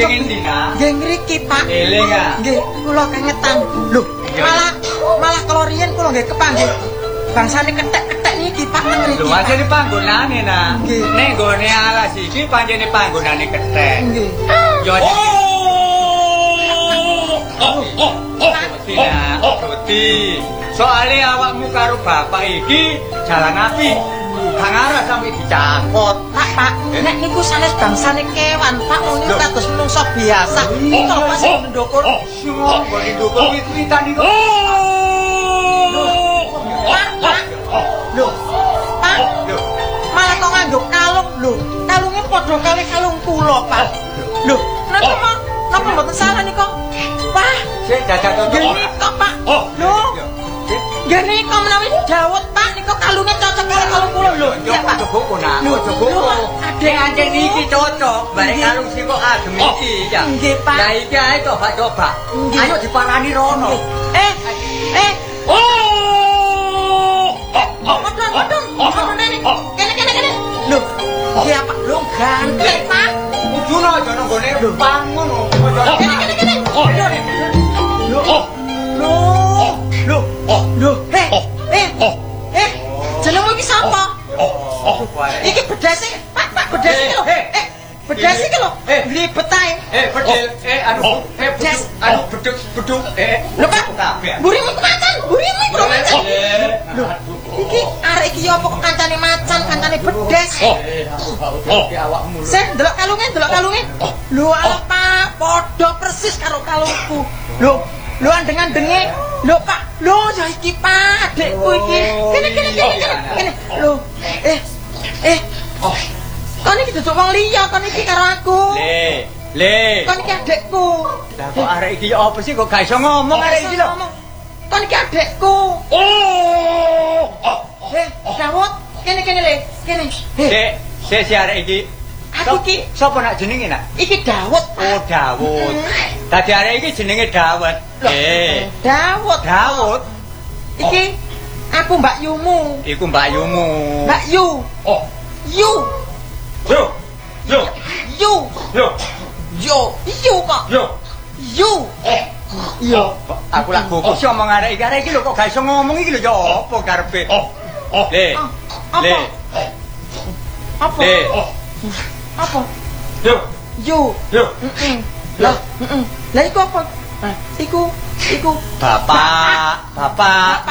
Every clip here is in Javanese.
Kanjeng endi, Nak? Nggih ngriki, Pak. Eling ah. Nggih, kula kengetan. Lho, malah kala riyen kula nggih kepanggih bangsane kethek-kethek niki, Pak, nang mriki. Lho, ajene panggonane, Nak. Nggih. Nek nggone alas iki pancene panggonane kethek. Nggih. Yo. Bukti. Soale awakmu karo bapak iki jalan api. Kang arah sampe dicakot. Pak, nek niku sanes bangsane kewan, Pak, mung kados menungso biasa. Kalau pas ndukur, Semua bagi ndukur wit-witan iku. Pak. Lho, Pak. Malah kok nganggo kalung lho. Kalunge padha kali kalung kula, Pak. Lho, napa mboten salah nika? Wah, Sik dadak to. gini kok, Pak. Lho. Gini kok menawi Dawud, Pak, nika kalunge cocok kali kalung kula lho. Iya, Pak. Coba nak. Coba. Adek Anjing iki cocok, bareng kalung sing kok adem iki ya. Nggih, Pak. Lah iki ae coba. Ayo diparani rono. Kene. Lho, nggih apa? Lho, ganteng, Pak. Kuduno aja nang gone pang ngono. Kene. Lho. Jenengmu iki sapa? Iki bedase, Pak, bedase iki lho. Bedase iki lho. Ribet ae. Bedil. Beduk. Lho, Pak. Burimu macan. Lho, iki arek iki apa kok kancane macan, kancane bedes. Awakmu. Sik, delok kalunge. Lho, ala Pak, padha persis karo kalungku. Lho andeng-andenge. Lho, Pak. Lho, ya iki Pak, adekku iki. Kene. Lho. Kon iki duduk wong liya, kon iki karo aku. Le. Kon iki adekku. Lah kok arek iki apa sih kok gak iso ngomong arek iki lho. Kon iki adekku. Dawud, kene le. Kene. Si arek iki. Aku iki sapa nak jenenge nak? iki Dawud. Oh, Dawud. Dadi arek iki jenenge Dawud. Dawud. Iki aku Mbak Yumu. Iku Mbak Yumu. Mbak Yu. Yu. Kok. Yu. Yo. Aku lak gogo sih omong arek iki lho kok gak iso ngomong iki lho ya apa karepe? Le. Apa? Yu. Lah iku apa? Iku Bapak.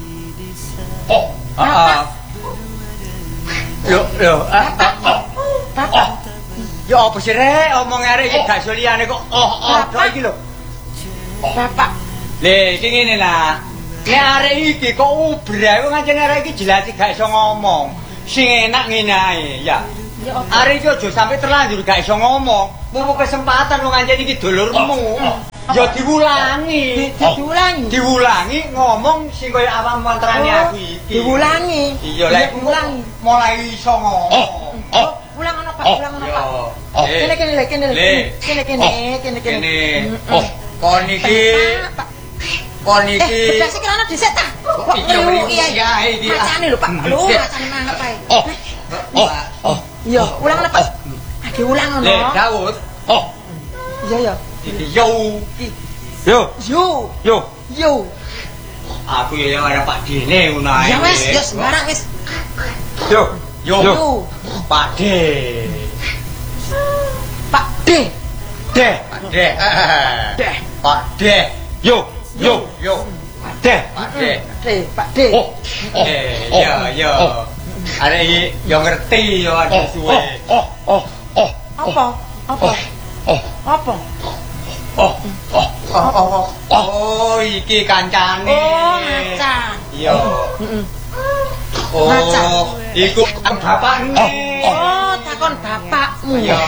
Bapak. Ya apa sih rek omong arek iki gak iso liyane kok tok iki lho. Bapak. Le, iki ngene lah. Nek arek iki kok ubrae kok ngancen arek iki jelas gak iso ngomong. Sing enak ngene ae, ya. Arek iki aja sampe terlanjur gak iso ngomong. Mumpung kesempatan lu ngancen iki dulurmu. Ya diwulangi. Diwulangi ngomong sing koyo awakmu mantrane aku iki. Diwulangi. Iya, lek diwulangi. Mulai iso ngomong. Ulang ono Pak. Kene. Kon iki. Bedas iki ana dhisik ta? Iya iki. Macane lho Pak. Lho, macane mangep ae. Iya, ulang Pak. Diulang ono. Le, Dawud. Iya. Iki yo. Aku ya arep Pak Dene ngono ae. Ya wis, yo sembarang wis. Yo. Pak D. Yo. Pak D. Yo. Arek iki yo ngerti yo ada suwe. Apa? Oh, iki kancane. Oh, macan. Iya. Oh, iku bapakmu. Oh, takon bapakmu. Iya.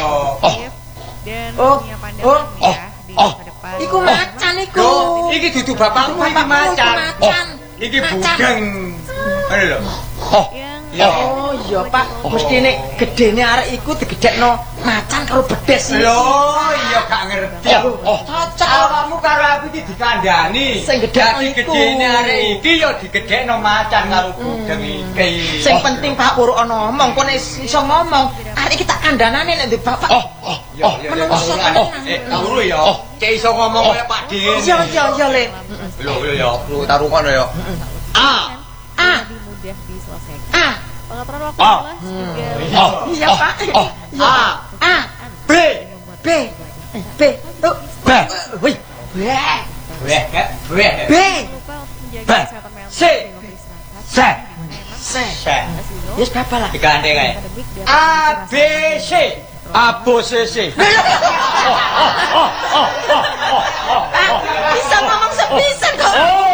Iku macan iku. Iki dudu bapakmu iki macan. Iki budeng. Ngono lho. Oh iya Pak, mesti nek gedene arek iku digedhekno macan karo bedes. Lho, iya gak ngerti. Cocok awakmu karo aku iki dikandani. Sing gedhekno iku. Gedene arek iki ya digedhekno macan karo budeng iki. Sing penting Pak uruk ana omong, kok nek iso ngomong, arek iki tak kandhanane nek ndek bapak. menungso Guru ya. Cek iso ngomong kaya Pak Den. Iya, Le. Lho ya, lu tarungan ya. A. mudah diselesaikan. A. Pengaturan waktu adalah juga Iya, Pak. A. B. B. B. Wih. B. B. lupa untuk menjaga kesehatan mental C. dan memberi istirahat. C. C. Yes, Bapak lah. Digandeng ae. Akademik dan A B C. ABCC. Bisa ngomong sepisan kok.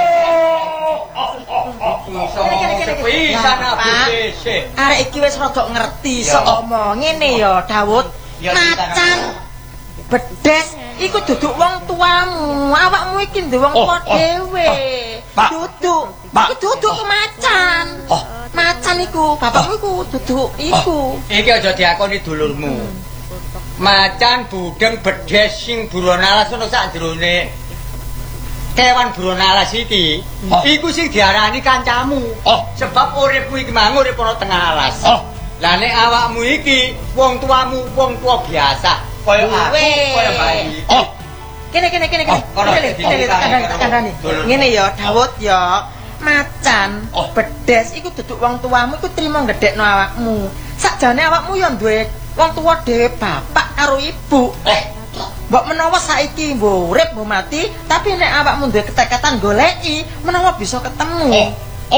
Sepisan ABCC. Arek iki wis rada ngerti sok omong ngene ya, Dawud. Macan bedes iku duduk wong tuamu. Awakmu iki ndek wong tuwa dhewe. Duduk. Iku duduk macan. Macan iku, bapakmu iku duduk iku. Iki aja diakoni dulurmu. Macan, budeng, bedes sing buron alas ono sak jerone. Kewan buron alas iki, iku sing diarani kancamu. Sebab uripmu iki mang urip ana tengah alas. Lah nek awakmu iki wong tuamu wong tua biasa, kaya aku, kaya bayi. Kene. Kandhani. Ngene ya, Dawud ya. Macan, bedes iku duduk wong tuamu iku trimo gedhekno awakmu. Sakjane awakmu ya duwe wong tuwa dhewe bapak karo ibu. Mbok menawa saiki mbok urip mbok mati, tapi nek awakmu duwe keteketan goleki, menawa bisa ketemu.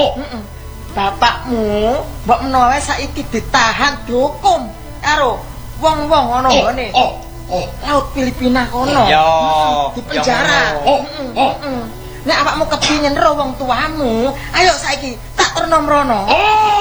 Bapakmu mbok menawa saiki ditahan dihukum karo wong-wong ana ngene. Laut Filipina kono. Di penjara. Nek awakmu kepingin ro wong tuamu, ayo saiki tak terno mrono.